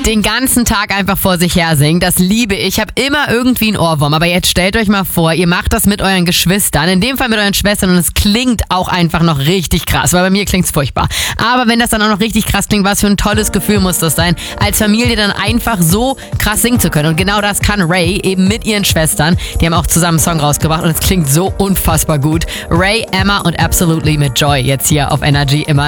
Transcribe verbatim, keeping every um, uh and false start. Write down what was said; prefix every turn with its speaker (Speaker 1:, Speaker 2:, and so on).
Speaker 1: den ganzen Tag einfach vor sich her singt. Das liebe ich. Ich habe immer irgendwie einen Ohrwurm. Aber jetzt stellt euch mal vor, ihr macht das mit euren Geschwistern. In dem Fall mit euren Schwestern. Und es klingt auch einfach noch richtig krass. Weil bei mir klingt's furchtbar. Aber wenn das dann auch noch richtig krass klingt, was für ein tolles Gefühl muss das sein, als Familie dann einfach so krass singen zu können. Und genau das kann Ray eben mit ihren Schwestern. Die haben auch zusammen einen Song rausgebracht. Und es klingt so unfassbar gut. Ray, Emma und Absolutely mit Joy jetzt hier auf Energy immer.